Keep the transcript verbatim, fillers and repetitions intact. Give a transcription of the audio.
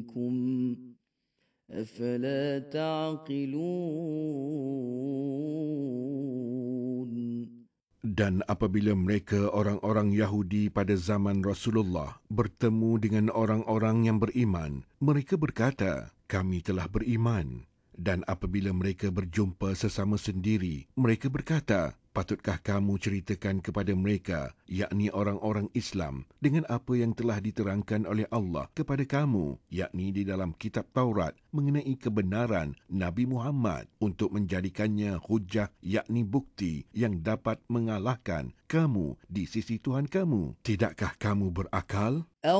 منكم أفلا تعقلون. Dan apabila mereka orang-orang Yahudi pada zaman Rasulullah bertemu dengan orang-orang yang beriman, mereka berkata, kami telah beriman. Dan apabila mereka berjumpa sesama sendiri, mereka berkata, patutkah kamu ceritakan kepada mereka, yakni orang-orang Islam, dengan apa yang telah diterangkan oleh Allah kepada kamu, yakni di dalam kitab Taurat, mengenai kebenaran Nabi Muhammad untuk menjadikannya hujah, yakni bukti yang dapat mengalahkan kamu di sisi Tuhan kamu. Tidakkah kamu berakal?